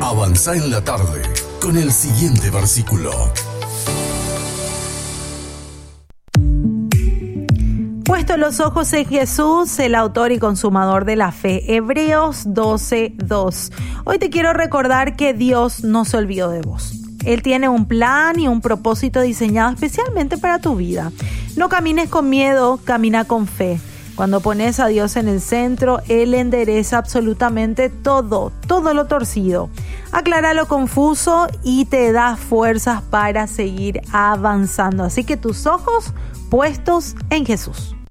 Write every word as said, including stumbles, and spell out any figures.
Avanza en la tarde con el siguiente versículo. Puesto los ojos en Jesús, el autor y consumador de la fe. Hebreos doce dos. Hoy te quiero recordar que Dios no se olvidó de vos. Él tiene un plan y un propósito diseñado especialmente para tu vida. No camines con miedo, camina con fe. Cuando pones a Dios en el centro, Él endereza absolutamente todo, todo lo torcido. Aclara lo confuso y te da fuerzas para seguir avanzando. Así que tus ojos puestos en Jesús.